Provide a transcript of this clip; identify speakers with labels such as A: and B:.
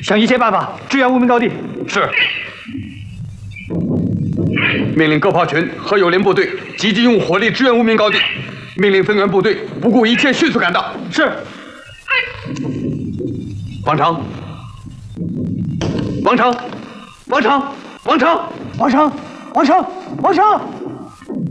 A: 想一切办法支援无名高地。
B: 是。命令各炮群和友邻部队积极用火力支援无名高地。命令增援部队不顾一切迅速赶到。
A: 是。
B: 王成，王成，王成，王成，
A: 王成，王成，王成。